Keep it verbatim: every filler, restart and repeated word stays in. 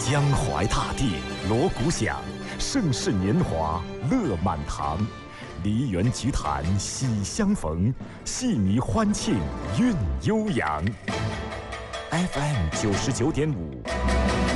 江淮大地锣鼓响，盛世年华乐满堂。梨园菊坛喜相逢，戏迷欢庆韵悠扬。F M 九十九点五。